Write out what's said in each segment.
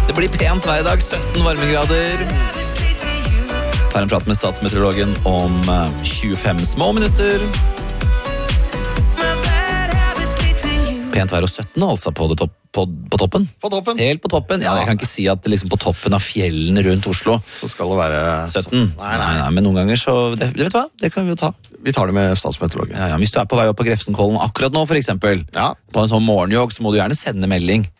Det blir pent hver dag, 17 varmegrader. Tar en prat med statsmeteorologen om 25 små minutter. Pent vær og 17 altså på toppen. På toppen. Helt på toppen. Ja, jeg kan ikke si at det liksom på toppen av fjellene rundt Oslo Så skal det være 17. Nei, men noen ganger så, det vet du hva, det kan vi jo ta. Vi tar det med statsmeteorologen. Ja, hvis du er på vei opp på Grefsenkollen akkurat nå for eksempel, på en sånn morgenjogg, så må du gjerne sende melding.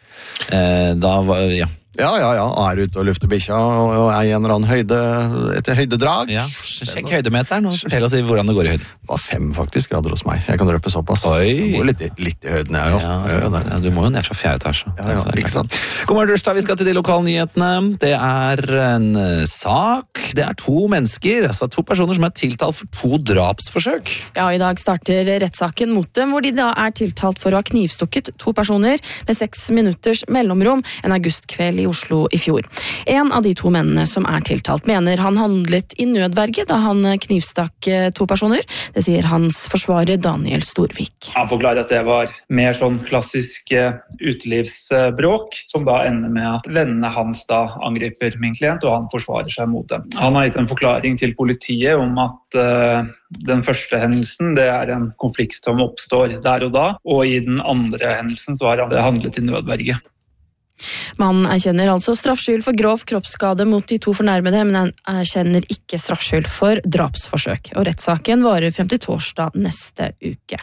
Ja, er ute og lufter bikkja og er i en eller annen høyde, etter høydedrag. Ja, sjekk høydemeteren og fortell oss hvordan det går i høyden. Det var 5 faktisk grader hos meg. Jeg kan røpe såpass. Oi. Jeg går litt i høyden, jeg jo. Ja, du må jo ned fra 4. etasje. Ja, ikke sant. God morgen, Rørstad. Vi skal til de lokalnyhetene. Det er en sak. Det er 2 mennesker, altså 2 personer som er tiltalt for 2 drapsforsøk. Ja, i dag starter rettssaken mot dem, hvor de da er tiltalt for å ha knivstukket 2 personer med 6 minutters mellomrom en augustkveld i Oslo i fjor. En av de 2 mennene som er tiltalt mener han handlet i nødverge da han knivstakk 2 personer. Det sier hans forsvarer Daniel Storvik. Han forklarer at det var mer sånn klassisk utelivsbråk, som da ender med at vennene hans da angriper min klient, og han forsvarer seg mot dem. Han har gitt en forklaring til politiet om at den første hendelsen det er en konflikt som oppstår der og da, og i den andre hendelsen så har han handlet i nødverge. Mannen erkjenner altså straffskyld for grov kroppsskade mot de 2 fornærmede, men han erkjenner ikke straffskyld for drapsforsøk. Og rettssaken varer frem til torsdag neste uke.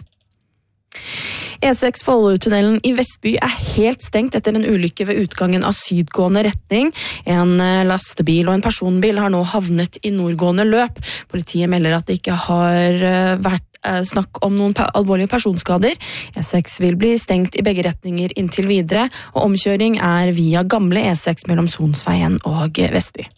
E6 Follotunnelen i Vestby er helt stengt etter en ulykke ved utgangen av sydgående retning. En lastebil og en personbil har nå havnet i nordgående løp. Politiet melder at det ikke har vært snakk om noen alvorlige personskader. E6 vil bli stengt i begge retninger inntil videre, og omkjøring er via gamle E6 mellom Sonsveien og Vestby.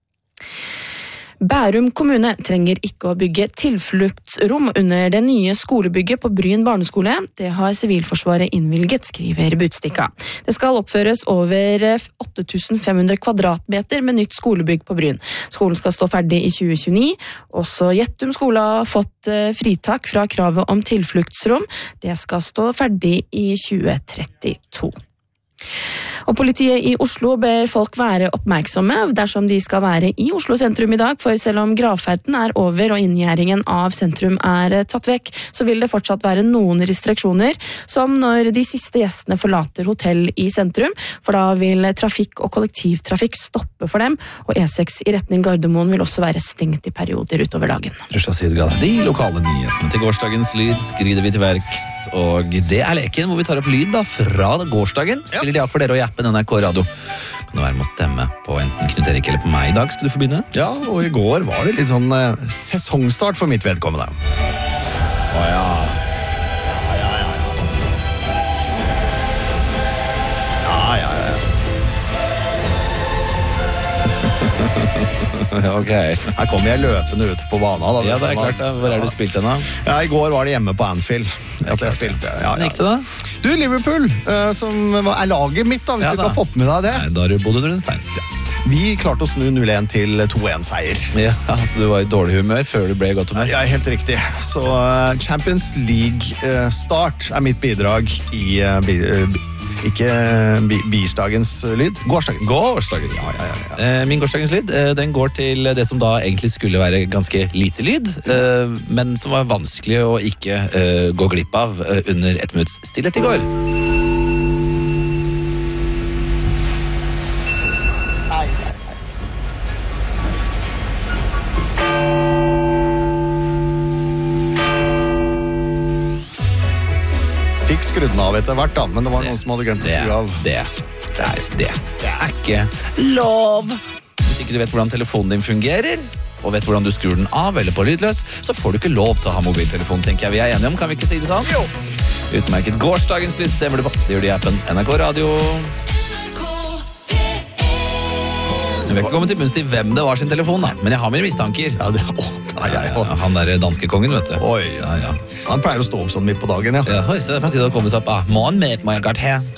Bærum kommune trenger ikke å bygge tilfluktsrom under det nye skolebygget på Bryn barneskole. Det har Sivilforsvaret innvilget, skriver Budstikka. Det skal oppføres over 8500 kvadratmeter med nytt skolebygg på Bryn. Skolen skal stå ferdig i 2029. Også Gjettum skole har fått fritak fra kravet om tilfluktsrom. Det skal stå ferdig i 2032. Og politiet i Oslo ber folk være oppmerksomme dersom de skal være i Oslo sentrum i dag, for selv om gravferden er over og inngjerdingen av sentrum er tatt vekk, så vil det fortsatt være noen restriksjoner, som når de siste gjestene forlater hotell i sentrum, for da vil trafikk og kollektivtrafikk stoppe for dem, og E6 i retning Gardermoen vil også være stengt i perioder utover dagen. Rørstad Sydgade, de lokale nyhetene. Til gårsdagens lyd skrider vi til verks, og det er leken hvor vi tar opp lyd da fra gårsdagen. Spiller de av for dere og appen NRK Radio. Kan du være med å stemme på enten Knut Erik eller på meg i dag? Skal du få begynne? Ja, og i går var det litt sånn sesongstart for mitt vedkommende. Ja. Ok. Her kommer jeg løpende ut på banen. Da. Ja, det er klart. Hvor er du spilt den da? Ja, i går var det hjemme på Anfield. At jeg spilte. Hvordan gikk det da? Du, Liverpool, som er laget mitt da, hvis du ikke har fått med deg det. Nei, da har du bodd under en stein. Vi klarte å snu 0-1 til 2-1-seier. Ja, så du var i dårlig humør før du ble i godt humør? Ja, helt riktig. Så Champions League-start er mitt bidrag i... Ikke birsdagens lyd. Gårsdagens. Ja. Min gårsdagens lyd, den går til det som da egentlig skulle være ganske lite lyd, men som var vanskelig å ikke gå glipp av under 1 minutts stillhet i går. Fikk skrudd den av etter hvert da, men det var noen som hadde glemt å skru av. Det er ikke lov. Hvis ikke du vet hvordan telefonen din fungerer, og vet hvordan du skrur den av eller på lydløs, så får du ikke lov til å ha mobiltelefon, tenker jeg vi er enige om. Kan vi ikke si det sånn? Jo. Utmerket. Gårsdagens lyd stemmer du på. Det gjør de i appen NRK Radio. Jeg vet ikke komme til bunns til hvem det var sin telefon da, men jeg har mine mistanker. Han der danske kongen, vet du. Oi, ja. Han pleier å stå opp sånn midt på dagen, ja. Ja, så det er på tide å komme seg opp. Morgen med, må jeg godt her.